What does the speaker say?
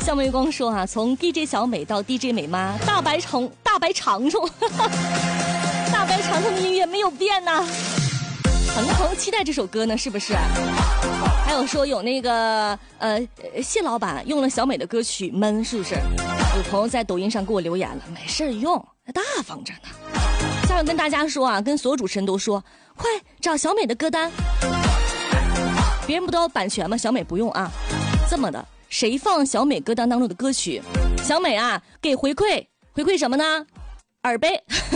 向微光说啊，从 DJ 小美到 DJ 美妈，大白长虫大白长虫的音乐没有变呐。很多朋友期待这首歌呢，是不是？还有说有那个谢老板用了小美的歌曲《闷》，是不是？有朋友在抖音上给我留言了，没事用，大方着呢。下面跟大家说啊，跟所有主持人都说，快找小美的歌单。别人不都要版权吗？小美不用啊。这么的，谁放小美歌单当中的歌曲，小美啊给回馈什么呢？耳背。